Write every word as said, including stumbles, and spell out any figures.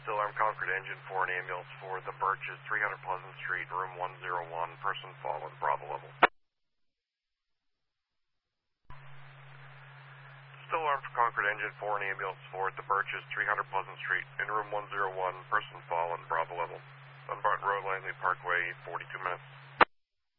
Still armed Concord engine for an ambulance for the Birches, three hundred Pleasant Street, room one oh one, person fallen, Bravo level. Still armed Concord engine for an ambulance for the Birches, three hundred Pleasant Street, in room one oh one, person fallen, Bravo level. Dunbarton Road, Langley Parkway, forty-two minutes.